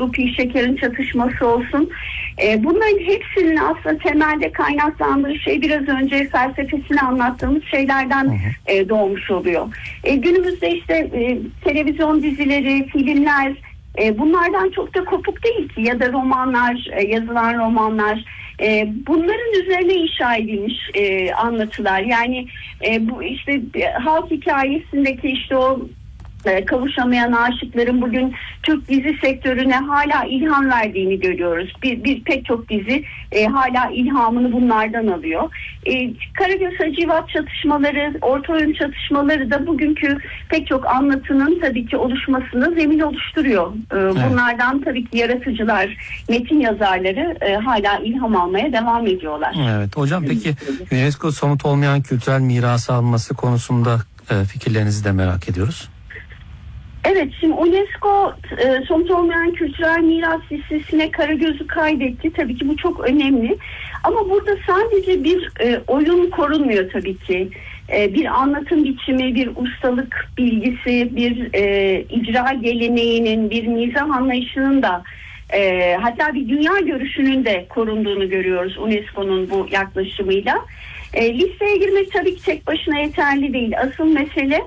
Rupi Şeker'in Çatışması olsun. Bunların hepsinin aslında temelde kaynaklandığı şey biraz önce felsefesini anlattığımız şeylerden doğmuş oluyor. Günümüzde işte televizyon dizileri, filmler bunlardan çok da kopuk değil ki, ya da romanlar, yazılan romanlar, bunların üzerine inşa edilmiş anlatılar. Yani bu işte halk hikayesindeki işte o kavuşamayan aşıkların bugün Türk dizi sektörüne hala ilham verdiğini görüyoruz. Pek çok dizi hala ilhamını bunlardan alıyor. Karagöz Hacivat çatışmaları, Orta Oyun çatışmaları da bugünkü pek çok anlatının tabii ki oluşmasını zemin oluşturuyor. Bunlardan tabii ki yaratıcılar, metin yazarları hala ilham almaya devam ediyorlar. Evet hocam, peki UNESCO somut olmayan kültürel mirası alması konusunda fikirlerinizi de merak ediyoruz. Evet, şimdi UNESCO somut olmayan kültürel miras listesine Karagöz'ü kaydetti. Tabii ki bu çok önemli. Ama burada sadece bir oyun korunmuyor tabii ki. Bir anlatım biçimi, bir ustalık bilgisi, bir icra geleneğinin, bir mizah anlayışının da hatta bir dünya görüşünün de korunduğunu görüyoruz UNESCO'nun bu yaklaşımıyla. Listeye girmek tabii ki tek başına yeterli değil. Asıl mesele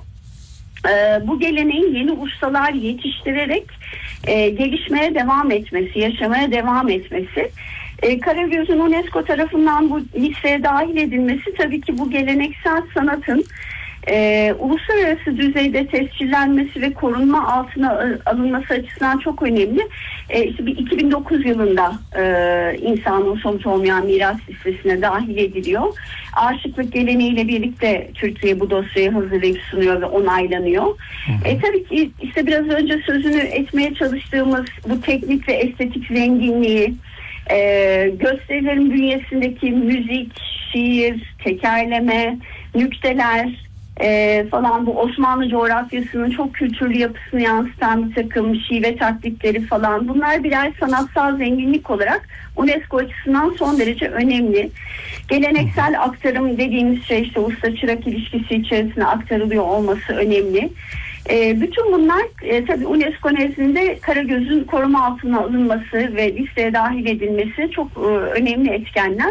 bu geleneğin yeni ustalar yetiştirerek gelişmeye devam etmesi, yaşamaya devam etmesi. Karagöz'ün UNESCO tarafından bu listeye dahil edilmesi tabii ki bu geleneksel sanatın uluslararası düzeyde tescillenmesi ve korunma altına alınması açısından çok önemli. İşte 2009 yılında insanlığın somut olmayan miras listesine dahil ediliyor. Aşıklık geleneğiyle birlikte Türkiye bu dosyayı hazırlayıp sunuyor ve onaylanıyor. Tabii ki işte biraz önce sözünü etmeye çalıştığımız bu teknik ve estetik zenginliği, gösterilerin bünyesindeki müzik, şiir, tekerleme, nükteler falan, bu Osmanlı coğrafyasının çok kültürlü yapısını yansıtan bir takım şive taklitleri falan, bunlar birer sanatsal zenginlik olarak UNESCO açısından son derece önemli. Geleneksel aktarım dediğimiz şey işte usta çırak ilişkisi içerisine aktarılıyor olması önemli. Bütün bunlar tabii UNESCO nezdinde Karagöz'ün koruma altına alınması ve listeye dahil edilmesi çok önemli etkenler.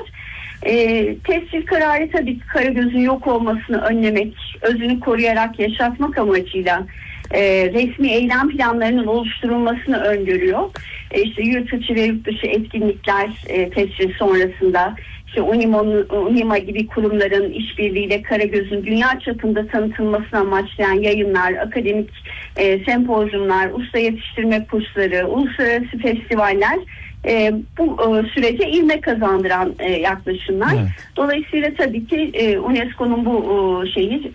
Tescil kararı tabii ki Karagöz'ün yok olmasını önlemek, özünü koruyarak yaşatmak amacıyla resmi eylem planlarının oluşturulmasını öngörüyor. İşte yurt içi ve yurt dışı etkinlikler tescil sonrasında, işte UNIMA gibi kurumların işbirliğiyle Karagöz'ün dünya çapında tanıtılmasını amaçlayan yayınlar, akademik sempozyumlar, usta yetiştirme kursları, uluslararası festivaller bu sürece ivme kazandıran yaklaşımlar. Evet. Dolayısıyla tabii ki UNESCO'nun bu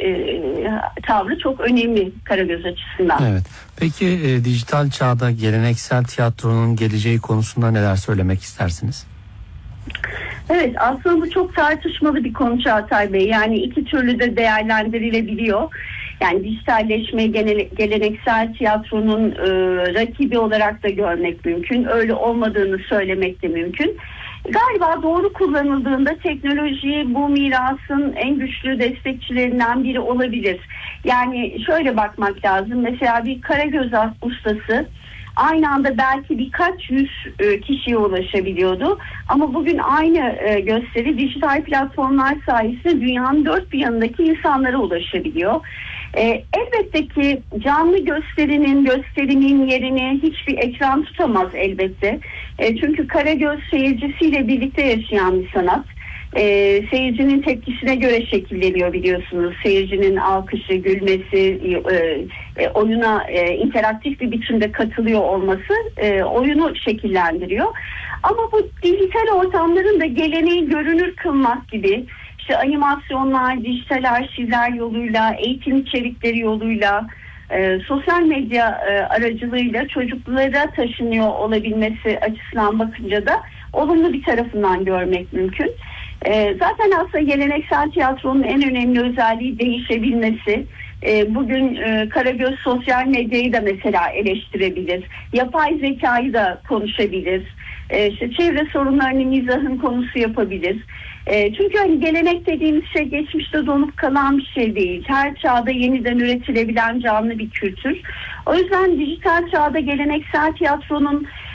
tavrı çok önemli Karagöz açısından. Evet. Peki dijital çağda geleneksel tiyatronun geleceği konusunda neler söylemek istersiniz? Evet, aslında bu çok tartışmalı bir konu Çağatay Bey. Yani iki türlü de değerlendirilebiliyor. Yani dijitalleşmeyi geleneksel tiyatronun rakibi olarak da görmek mümkün. Öyle olmadığını söylemek de mümkün. Galiba doğru kullanıldığında teknoloji bu mirasın en güçlü destekçilerinden biri olabilir. Yani şöyle bakmak lazım. Mesela bir Karagöz ustası aynı anda belki birkaç yüz kişiye ulaşabiliyordu. Ama bugün aynı gösteri dijital platformlar sayesinde dünyanın dört bir yanındaki insanlara ulaşabiliyor. Elbette ki canlı gösterimin yerini hiçbir ekran tutamaz elbette. Çünkü Karagöz seyircisiyle birlikte yaşayan bir sanat. Seyircinin tepkisine göre şekilleniyor biliyorsunuz. Seyircinin alkışı, gülmesi, oyuna interaktif bir biçimde katılıyor olması oyunu şekillendiriyor. Ama bu dijital ortamların da geleneği görünür kılmak gibi, işte animasyonlar, dijital arşivler yoluyla, eğitim içerikleri yoluyla, sosyal medya aracılığıyla çocuklara taşınıyor olabilmesi açısından bakınca da olumlu bir tarafından görmek mümkün. Zaten aslında geleneksel tiyatronun en önemli özelliği değişebilmesi. Bugün Karagöz sosyal medyayı da mesela eleştirebilir. Yapay zekayı da konuşabilir. İşte çevre sorunlarını mizahın konusu yapabilir. Çünkü hani gelenek dediğimiz şey geçmişte donup kalan bir şey değil. Her çağda yeniden üretilebilen canlı bir kültür. O yüzden dijital çağda geleneksel tiyatronun